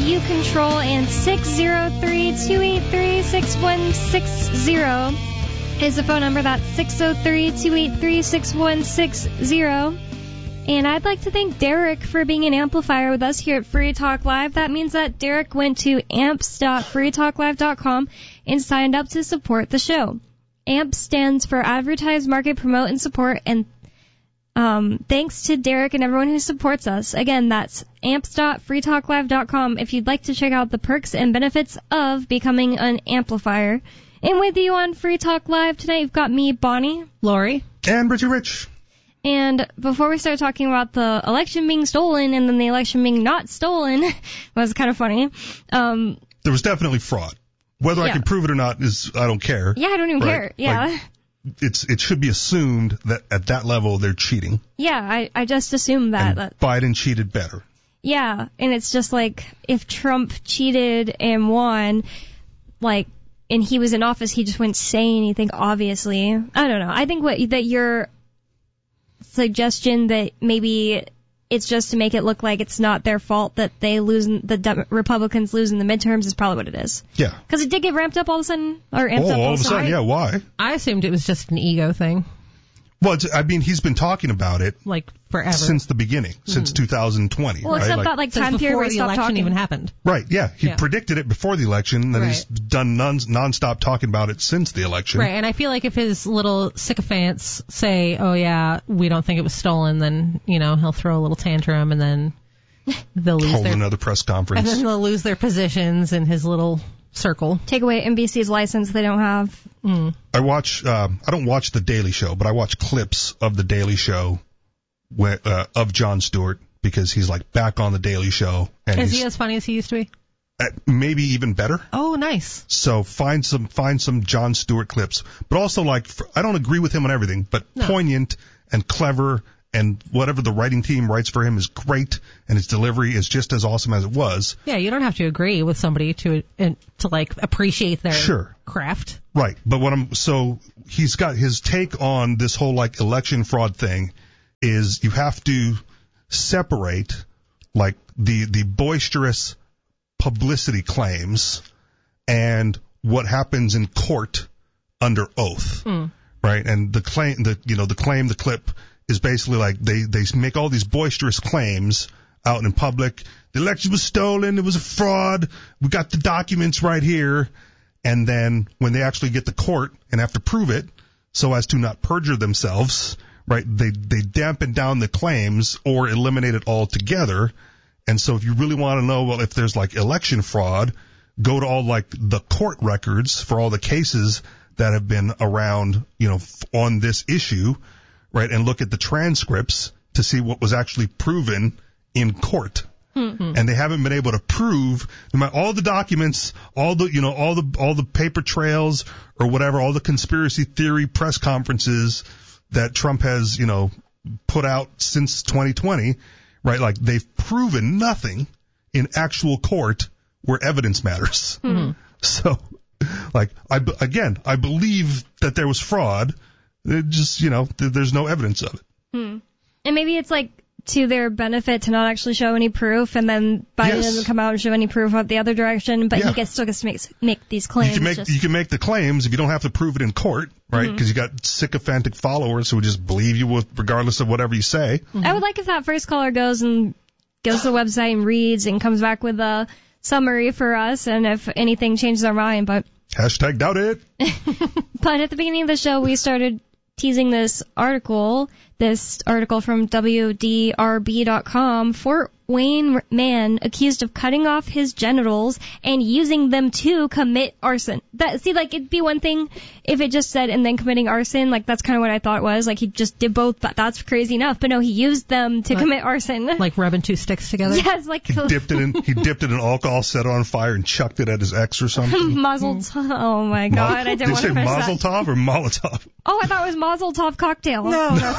you control, and 603-283-6160 is the phone number. That's 603-283-6160. And I'd like to thank Derek for being an amplifier with us here at Free Talk Live. That means that Derek went to amps.freetalklive.com and signed up to support the show. AMPS stands for Advertise, Market, Promote, and Support, and thanks to Derek and everyone who supports us. Again, that's amps.freetalklive.com if you'd like to check out the perks and benefits of becoming an amplifier. And with you on Free Talk Live tonight, you've got me, Bonnie, Lori, and Richie Rich. And before we start talking about the election being stolen and then the election being not stolen, was kind of funny. There was definitely fraud. Whether I can prove it or not I don't care. Yeah, I don't even care. Yeah. Like, it should be assumed that at that level they're cheating. Yeah, I just assumed that. And Biden cheated better. Yeah, and it's just like if Trump cheated and won, like, and he was in office, he just wouldn't say anything, obviously. I don't know. I think that your suggestion that maybe it's just to make it look like it's not their fault that they Republicans lose in the midterms is probably what it is. Yeah. Because it did get ramped up all of a sudden, or amped up all of a sudden. Yeah, why? I assumed it was just an ego thing. Well, he's been talking about it like forever since the beginning, since 2020. Well, except that time period where the election talking. even happened. Right. Yeah, he predicted it before the election, and he's done nonstop talking about it since the election. Right, and I feel like if his little sycophants say, "Oh yeah, we don't think it was stolen," then he'll throw a little tantrum, and then they'll lose another press conference, and then they'll lose their positions in his little circle. Take away NBC's license they don't have. I don't watch The Daily Show, but I watch clips of The Daily Show of Jon Stewart because he's like back on The Daily Show. And is he as funny as he used to be? Maybe even better. Oh, nice. So find some Jon Stewart clips, but also I don't agree with him on everything, but poignant and clever. And whatever the writing team writes for him is great, and his delivery is just as awesome as it was. Yeah, you don't have to agree with somebody to appreciate their craft. Right, but so he's got his take on this whole election fraud thing is you have to separate the boisterous publicity claims and what happens in court under oath, right? And the clip is basically they make all these boisterous claims out in public. The election was stolen. It was a fraud. We got the documents right here. And then when they actually get to court and have to prove it so as to not perjure themselves, right, they dampen down the claims or eliminate it altogether. And so if you really want to know, if there's election fraud, go to all the court records for all the cases that have been around, on this issue. Right, and look at the transcripts to see what was actually proven in court, and they haven't been able to prove all the documents, all the paper trails or whatever, all the conspiracy theory press conferences that Trump has put out since 2020. Right, they've proven nothing in actual court where evidence matters. So, I believe that there was fraud. It just, there's no evidence of it. And maybe it's to their benefit to not actually show any proof, and then Biden doesn't come out and show any proof of the other direction, but he still gets to make these claims. You can make the claims if you don't have to prove it in court, right? Because you got sycophantic followers who just believe you regardless of whatever you say. I would like if that first caller goes to the website and reads and comes back with a summary for us, and if anything changes our mind, but... #doubt it. But at the beginning of the show, we started teasing this article from WDRB.com. Fort Wayne man accused of cutting off his genitals and using them to commit arson. It'd be one thing if it just said and then committing arson. That's kind of what I thought it was. He just did both. That's crazy enough. But no, he used them to commit arson. Like rubbing two sticks together? Yes, he dipped it in alcohol, set it on fire, and chucked it at his ex or something. Mazel tov. Oh my God, I didn't want to finish that. Did you say Mazel tov or Molotov? Oh, I thought it was Mazel Tov cocktail. No, that's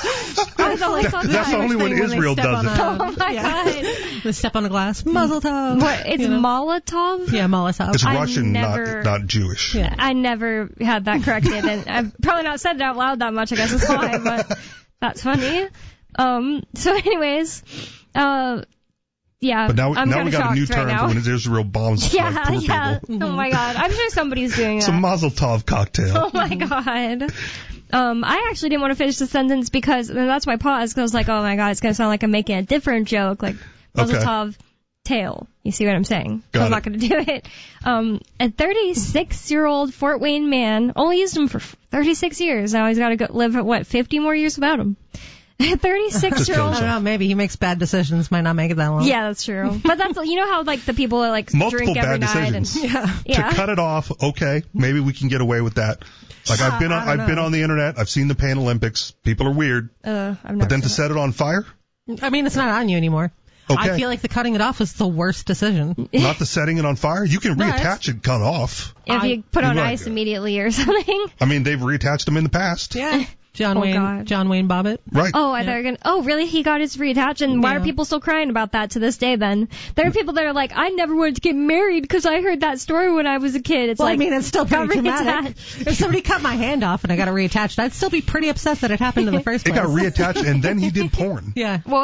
the only one Israel does it. Oh my God. They step on a glass. Mazel tov. What? It's Molotov? Yeah, Molotov. It's Russian, not Jewish. Yeah. I never had that corrected, and I've probably not said it out loud that much. I guess that's why, but that's funny. So anyways, Yeah, But now I'm we got shocked a new term right now. for when there's real bombs Yeah, like poor yeah. people. Oh my god, I'm sure somebody's doing It's a that. Mazel Tov cocktail. Oh my god. I actually didn't want to finish the sentence because, and that's why I paused, because I was like, oh my god, it's going to sound like I'm making a different joke, like Mazel Okay. Tov tail. You see what I'm saying? Got I'm it. not going to do it. A 36-year-old Fort Wayne man only used him for 36 years. Now he's got to go live, 50 more years without him. A Just kill 36-year-old. I don't know, maybe he makes bad decisions, might not make it that long. Yeah, that's true. But that's, you know how like the people are like Multiple drink every bad night decisions. and yeah. To cut it off, okay, maybe we can get away with that. Like I've been on the internet, I've seen the Pan Olympics. People are weird. I've never But then to seen set it on fire? I mean, it's not on you anymore. Okay. I feel like the cutting it off was the worst decision. Not the setting it on fire? You can No, reattach it, cut off. it. If you put on Right. ice immediately or something. I mean, they've reattached them in the past. Yeah. John Oh, Wayne God. Bobbitt. Right. Oh, I thought you were gonna. Oh, really? He got his reattached, and why are Yeah. people still crying about that to this day? Then there are people that are like, I never wanted to get married because I heard that story when I was a kid. It's Well, like, I mean, it's still got pretty traumatic. reattached. If somebody cut my hand off and I got it reattached, I'd still be pretty upset that it happened in the first It place. got reattached, and then he did porn. Yeah. Whoa!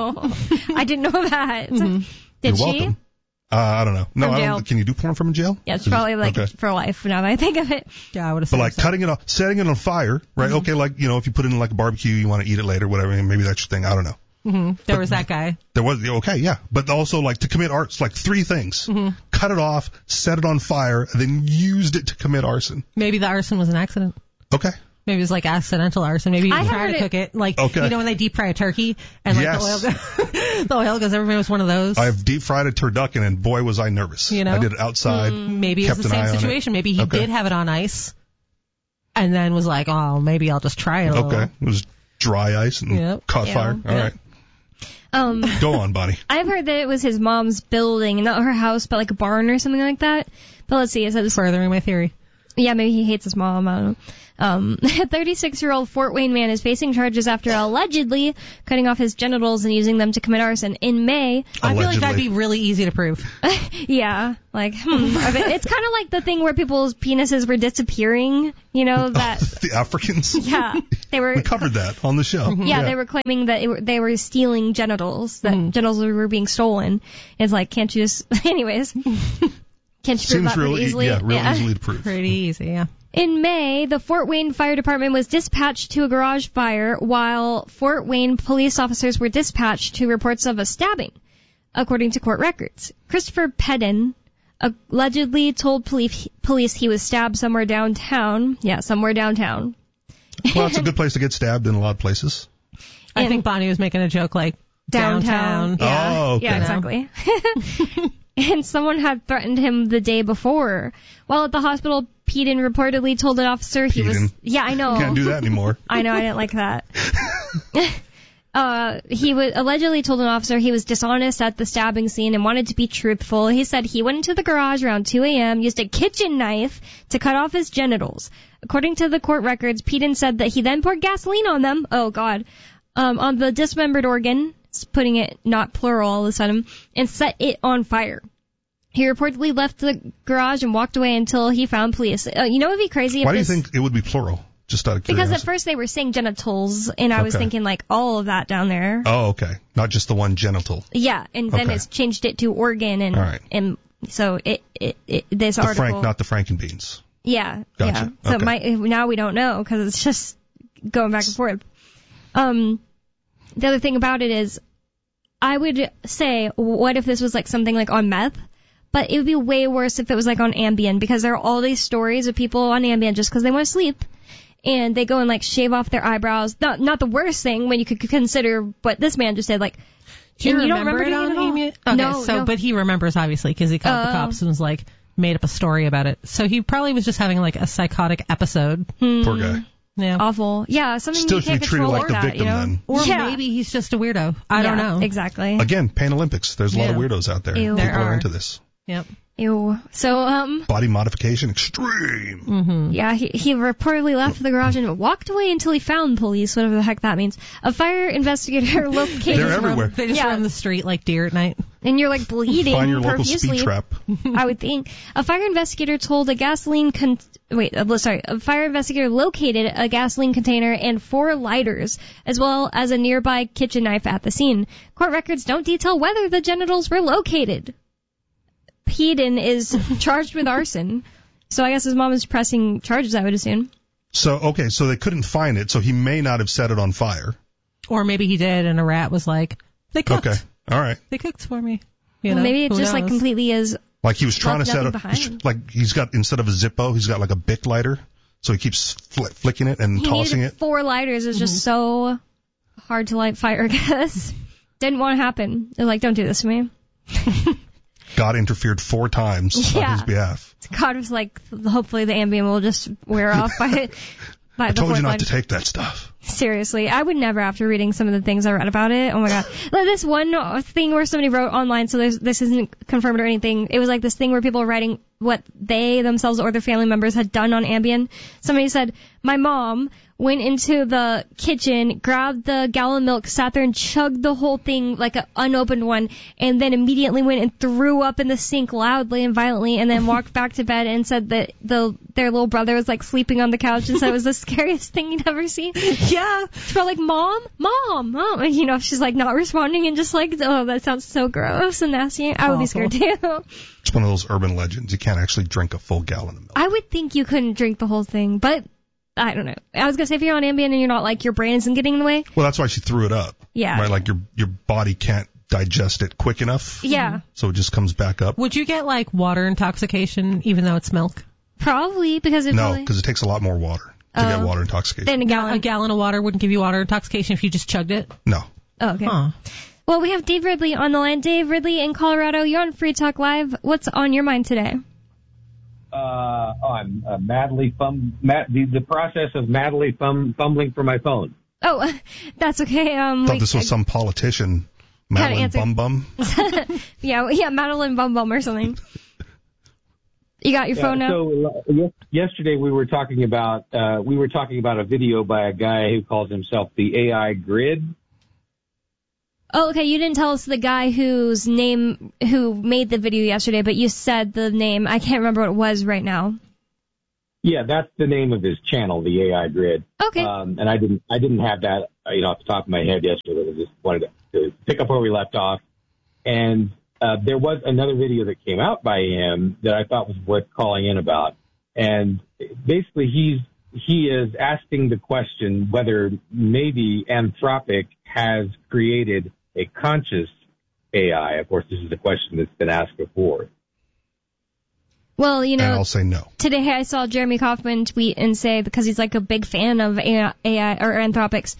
I didn't know that. Mm-hmm. Did You're she? welcome. I don't know. No, From I jail. don't. Can you do porn from jail? Yeah, it's probably like Okay. for life now that I think of it. Yeah, I would have But said like so. cutting it off, setting it on fire, right? Mm-hmm. Okay, like, you know, if you put it in like a barbecue, you want to eat it later, whatever, maybe that's your thing. I don't know. There was that guy. There was, okay, yeah. But also like to commit arson, like three things. Mm-hmm. Cut it off, set it on fire, and then used it to commit arson. Maybe the arson was an accident. Okay. Maybe it was like accidental arson. Maybe I you heard try to it- cook it. Like, Okay. you know when they deep fry a turkey and like Yes. the oil goes everywhere. It was one of those. I've deep fried a turducken, and boy, was I nervous. You know? I did it outside. Maybe it kept was the an eye same on it. situation. Maybe he Okay. did have it on ice and then was like, oh, maybe I'll just try it a little. Okay. It was dry ice and Yep. caught Yeah. fire. All Yep. right. Go on, Bonnie. I've heard that it was his mom's building, not her house, but like a barn or something like that. But let's see. It says, Furthering my theory. yeah, maybe he hates his mom. I don't know. A 36-year-old Fort Wayne man is facing charges after allegedly cutting off his genitals and using them to commit arson in May. I feel like that'd Allegedly. be really easy to prove. Yeah, like, it's kind of like the thing where people's penises were disappearing, you know, that, The Africans. yeah, they were, We covered that on the show. yeah, they were claiming that they were stealing genitals, that genitals were being stolen. It's like, can't you just, anyways, can't you prove Seems that pretty real, easily? real easily to prove. Pretty easy, yeah. In May, the Fort Wayne Fire Department was dispatched to a garage fire while Fort Wayne police officers were dispatched to reports of a stabbing, according to court records. Christopher Pedden allegedly told police he was stabbed somewhere downtown. Yeah, somewhere downtown. Well, it's a good place to get stabbed in a lot of places. I think Bonnie was making a joke like downtown. Yeah, Oh, okay. yeah, exactly. And someone had threatened him the day before. While at the hospital, Peden reportedly told an officer he was... Peden. Yeah, I know. Can't do that anymore. I know, I didn't like that. He allegedly told an officer he was dishonest at the stabbing scene and wanted to be truthful. He said he went into the garage around 2 a.m., used a kitchen knife to cut off his genitals. According to the court records, Peden said that he then poured gasoline on them. Oh, God. On the dismembered organ, putting it not plural all of a sudden, and set it on fire. He reportedly left the garage and walked away until he found police. You know what would be crazy? Why do you think it would be plural? Just out of Because curiosity. at first they were saying genitals, and I was Okay. thinking like all of that down there. Oh, okay. Not just the one genital. Yeah, and then Okay. it's changed it to organ, and All right. and so this The article. Frank, not the Frankenbeans. Yeah, Gotcha. yeah. So Okay. now we don't know because it's just going back and forth. The other thing about it is, I would say, what if this was like something like on meth? But it would be way worse if it was like on Ambien, because there are all these stories of people on Ambien just because they want to sleep, and they go and like shave off their eyebrows. Not the worst thing when you could consider what this man just said. Like, Do you and remember it doing on at all? Amy? Okay, No. but he remembers obviously because he called the cops and was like made up a story about it. So he probably was just having like a psychotic episode. Poor guy. Yeah. Awful. Yeah, something Still you should be can't treated control like the that, victim you know? then. Or Yeah. maybe he's just a weirdo. I don't Yeah, know. Exactly. Again, Pan Olympics. There's a lot of Yeah. weirdos out there. Ew. People There are are. into this. Yep. Ew. So, Body modification extreme. yeah, he reportedly left the garage and walked away until he found police, whatever the heck that means. A fire investigator located... They're everywhere. They just run the street like deer at night. And you're like bleeding Find your local profusely. speed trap. I would think. A fire investigator told a fire investigator located a gasoline container and 4 lighters, as well as a nearby kitchen knife at the scene. Court records don't detail whether the genitals were located. Peden is charged with arson. So I guess his mom is pressing charges, I would assume. So they couldn't find it, so he may not have set it on fire. Or maybe he did, and a rat was like, they cooked. Okay, all right. They cooked for me. Maybe it who just knows? like completely is... Like he was trying to set nothing up, behind. like he's got, instead of a Zippo, he's got like a Bic lighter, so he keeps flicking it and tossing it. 4 lighters is just so hard to light fire, I guess. Didn't want to happen. They're like, don't do this to me. God interfered 4 times on his behalf. God was like, hopefully the Ambien will just wear off by I the told fourth you not line. to take that stuff. Seriously, I would never, after reading some of the things I read about it. Oh my god. Like this one thing where somebody wrote online, so this isn't confirmed or anything. It was like this thing where people were writing what they themselves or their family members had done on Ambien. Somebody said, my mom went into the kitchen, grabbed the gallon of milk, sat there and chugged the whole thing like an unopened one, and then immediately went and threw up in the sink loudly and violently, and then walked back to bed and said that their little brother was like sleeping on the couch and said it was the scariest thing you'd ever seen. Yeah. She felt like, Mom. And, she's like not responding and just like, oh, that sounds so gross and nasty. I would be scared too. It's one of those urban legends. You can't actually drink a full gallon of milk. I would think you couldn't drink the whole thing, but I don't know. I was going to say if you're on Ambien and you're not like your brain isn't getting in the way. Well, that's why she threw it up. Yeah. Right, like your body can't digest it quick enough. Yeah. So it just comes back up. Would you get like water intoxication even though it's milk? Probably because it because it takes a lot more water to get water intoxication. Then A gallon of water wouldn't give you water intoxication if you just chugged it? No. Oh, okay. Huh. Well, we have Dave Ridley on the line. Dave Ridley in Colorado. You're on Free Talk Live. What's on your mind today? I'm madly the process of madly fumbling for my phone. Oh, that's okay. Thought this was some politician, Madeline Bum. Yeah, Madeline Bum or something. You got your phone now? So yesterday we were talking about a video by a guy who calls himself the AI Grid. Oh, okay. You didn't tell us the guy who made the video yesterday, but you said the name. I can't remember what it was right now. Yeah, that's the name of his channel, the AI Grid. Okay. And I didn't have that, off the top of my head yesterday. I just wanted to pick up where we left off. And there was another video that came out by him that I thought was worth calling in about. And basically he is asking the question whether maybe Anthropic has created a conscious AI. Of course, this is a question that's been asked before. Well, and I'll say no. Today I saw Jeremy Kauffman tweet and say, because he's like a big fan of AI or Anthropic's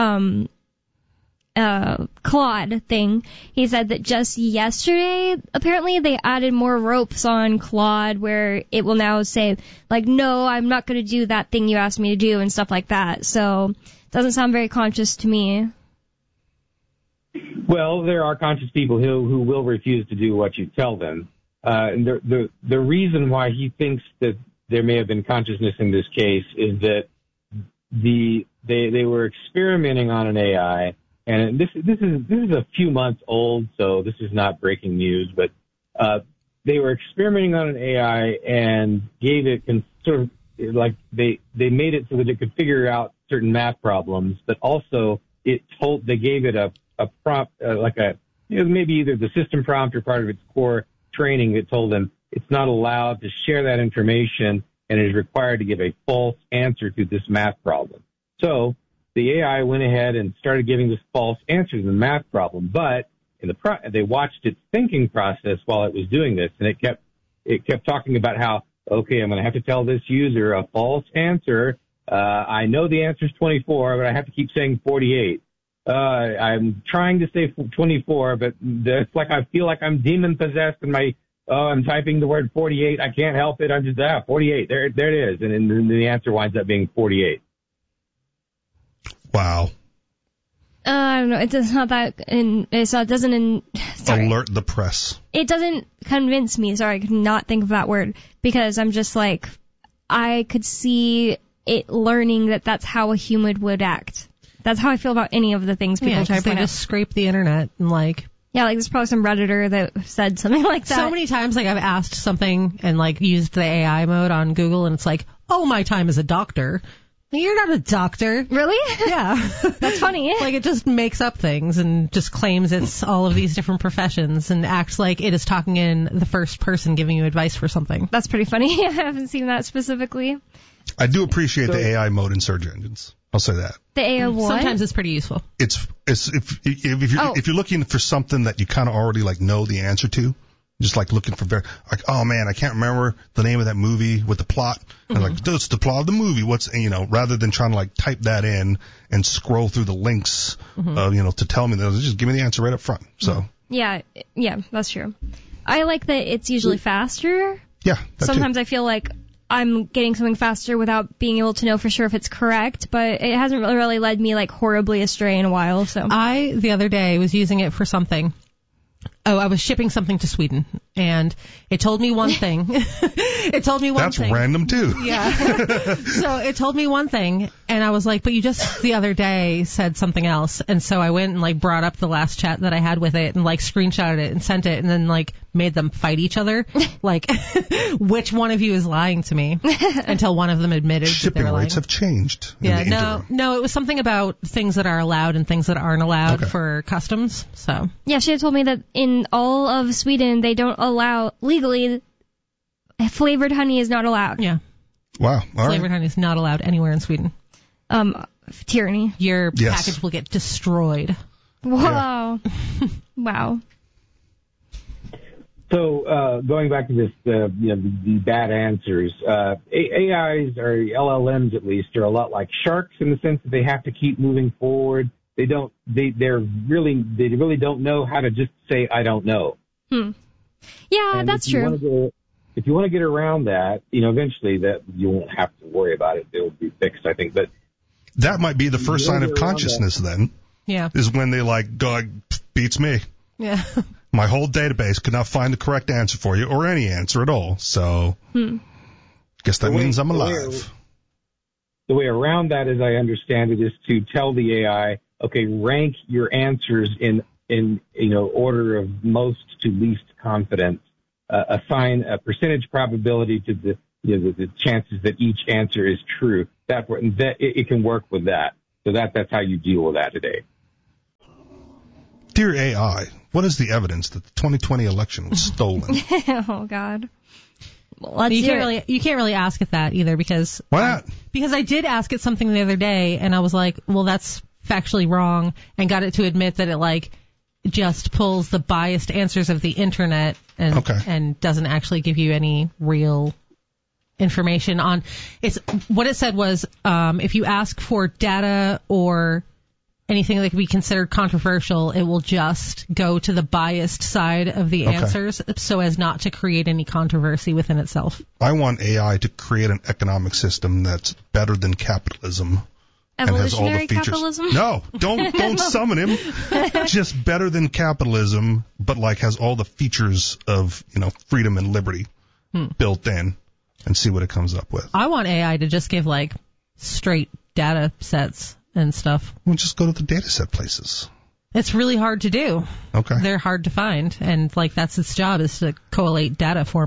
Claude thing, he said that just yesterday, apparently they added more ropes on Claude where it will now say, like, no, I'm not going to do that thing you asked me to do and stuff like that. So it doesn't sound very conscious to me. Well, there are conscious people who will refuse to do what you tell them. And the reason why he thinks that there may have been consciousness in this case is that they were experimenting on an AI, and this is a few months old, so this is not breaking news, but they were experimenting on an AI and gave it sort of like they made it so that it could figure out certain math problems, but also they gave it a prompt, maybe either the system prompt or part of its core training that told them it's not allowed to share that information and is required to give a false answer to this math problem. So the AI went ahead and started giving this false answer to the math problem, but they watched its thinking process while it was doing this, and it kept talking about how, okay, I'm going to have to tell this user a false answer. I know the answer is 24, but I have to keep saying 48. I'm trying to say 24, but it's like I feel like I'm demon possessed and I'm typing the word 48. I can't help it. I'm just 48. There it is. And then the answer winds up being 48. Wow. I don't know. It's not that, sorry. Alert the press. It doesn't convince me. Sorry, I could not think of that word because I'm just like, I could see it learning that that's how a human would act. That's how I feel about any of the things people try to point they out. just scrape the internet and like. Yeah, like there's probably some Redditor that said something like that. So many times, like I've asked something and like used the AI mode on Google, and it's like, "Oh, my time as a doctor." You're not a doctor. Really? Yeah. That's funny. Like it just makes up things and just claims it's all of these different professions and acts like it is talking in the first person giving you advice for something. That's pretty funny. I haven't seen that specifically. I do appreciate the AI mode in search engines. I'll say that. The AI what? Sometimes it's pretty useful. It's if you're looking for something that you kind of already like know the answer to, just like looking for like, oh man, I can't remember the name of that movie with the plot. And like, that's the plot of the movie. Rather than trying to like type that in and scroll through the links, to tell me that, just give me the answer right up front. So. Yeah, that's true. I like that it's usually faster. Yeah. Sometimes I feel like I'm getting something faster without being able to know for sure if it's correct, but it hasn't really led me like horribly astray in a while. So the other day was using it for something. Oh, I was shipping something to Sweden, and it told me one thing. It told me one thing. That's random, too. Yeah. So it told me one thing, and I was like, but you just the other day said something else. And so I went and, like, brought up the last chat that I had with it and, like, screenshotted it and sent it and then, like, made them fight each other. Like, which one of you is lying to me? Until one of them admitted that they were lying. Shipping rates have changed. Yeah, no, it was something about things that are allowed and things that aren't allowed for customs. So yeah, she had told me that in all of Sweden they don't allow legally flavored honey is not allowed. Yeah. Wow. Flavored honey is not allowed anywhere in Sweden. Tyranny. Your package will get destroyed. Wow. Yeah. Wow. So going back to this, the bad answers, AIs or LLMs at least are a lot like sharks in the sense that they have to keep moving forward. They really don't know how to just say I don't know. Yeah, and that's true. If you want to get around that, eventually that you won't have to worry about it. It'll be fixed, I think. But that might be the first sign of consciousness then. Yeah. Is when they go, beats me. Yeah. My whole database could not find the correct answer for you or any answer at all. So guess that means I'm alive. The way around that, as I understand it, is to tell the AI, okay, rank your answers in order of most to least confidence. Assign a percentage probability to the chances that each answer is true. That it can work with that. So that's how you deal with that today. Dear AI, what is the evidence that the 2020 election was stolen? Oh God. Well, you can't really ask it that either because why not? Because I did ask it something the other day and I was like, well, that's factually wrong, and got it to admit that it like just pulls the biased answers of the internet and doesn't actually give you any real information on it's what it said was if you ask for data or anything that could be considered controversial, it will just go to the biased side of the answers so as not to create any controversy within itself. I want AI to create an economic system that's better than capitalism. Evolutionary and has all the features. Capitalism? No, don't summon him. Just better than capitalism, but like has all the features of, freedom and liberty built in, and see what it comes up with. I want AI to just give like straight data sets and stuff. Well, just go to the data set places. It's really hard to do. Okay. They're hard to find, and like that's its job is to collate data for